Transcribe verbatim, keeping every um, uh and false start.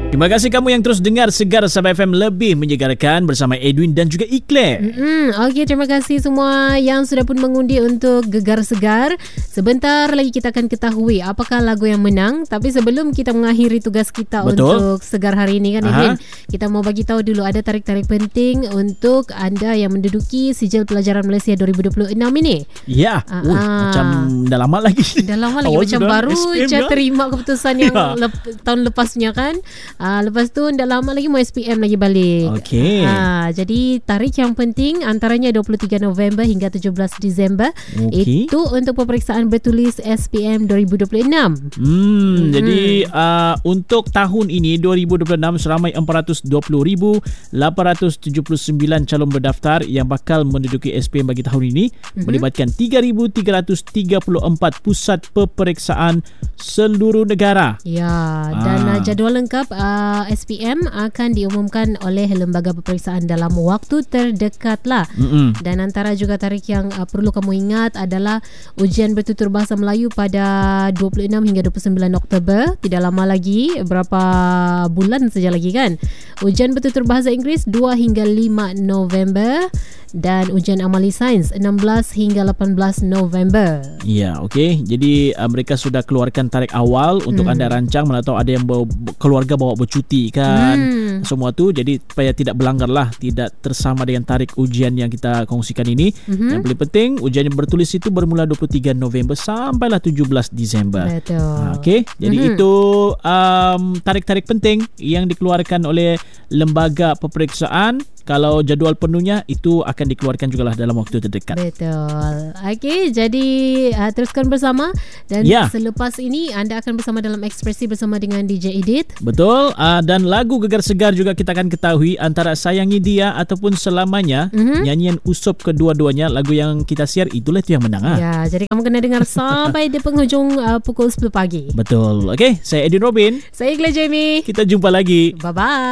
Terima kasih kamu yang terus dengar Segar Sabah F M lebih menyegarkan bersama Edwin dan juga Iqleh. Mm-hmm. Okey, terima kasih semua yang sudah pun mengundi untuk Gegar Segar. Sebentar lagi kita akan ketahui apakah lagu yang menang. Tapi sebelum kita mengakhiri tugas kita Betul. untuk Segar hari ini kan Edwin, kita mau bagi tahu dulu ada tarik-tarik penting untuk anda yang menduduki Sijil Pelajaran Malaysia dua ribu dua puluh enam ini. Ya, uh, uh, macam dah lama lagi. Dah lama lagi macam baru je terima keputusan yang ya. lep, tahun lepasnya kan. Uh, lepas tu dah lama lagi mau S P M lagi balik. Okey. Uh, jadi tarikh yang penting antaranya dua puluh tiga November hingga tujuh belas Disember. Okay. Itu untuk peperiksaan bertulis S P M dua ribu dua puluh enam. Hmm, hmm. Jadi uh, untuk tahun ini dua ribu dua puluh enam seramai empat ratus dua puluh ribu lapan ratus tujuh puluh sembilan calon berdaftar yang bakal menduduki S P M bagi tahun ini, hmm. melibatkan tiga ribu tiga ratus tiga puluh empat pusat peperiksaan seluruh negara. Ya, dan ah. jadual lengkap uh, S P M akan diumumkan oleh lembaga peperiksaan dalam waktu terdekat lah. Mm-hmm. Dan antara juga tarikh yang uh, perlu kamu ingat adalah ujian bertutur bahasa Melayu pada dua puluh enam hingga dua puluh sembilan Oktober. Tidak lama lagi, berapa bulan saja lagi kan. Ujian bertutur bahasa Inggeris dua hingga lima November. Dan ujian amali sains enam belas hingga lapan belas November. Ya, okey. Jadi uh, mereka sudah keluarkan tarikh awal untuk hmm. anda rancang, mana tahu ada yang bawa, keluarga bawa bercuti kan. Hmm. Semua tu jadi supaya tidak berlanggar lah, tidak tersama dengan tarikh ujian yang kita kongsikan ini. Hmm. Yang paling penting ujian yang bertulis itu bermula dua puluh tiga November sampailah tujuh belas Disember. Betul. Ha, okey. Jadi hmm. itu um, tarikh-tarikh penting yang dikeluarkan oleh lembaga peperiksaan. Kalau jadual penuhnya itu akan dikeluarkan jugalah dalam waktu terdekat. Betul. Okey, jadi uh, teruskan bersama dan ya. selepas ini anda akan bersama dalam Ekspresi bersama dengan D J Edit. Betul. Uh, dan lagu Gegar Segar juga kita akan ketahui antara Sayangi Dia ataupun Selamanya. Mm-hmm. Nyanyian usup kedua-duanya lagu yang kita share itulah itu yang menang. Ah. Ya, jadi kamu kena dengar sampai di penghujung uh, pukul sepuluh pagi. Betul. Okey, saya Edwin Robin. Saya Iqleh Jamie. Kita jumpa lagi. Bye-bye.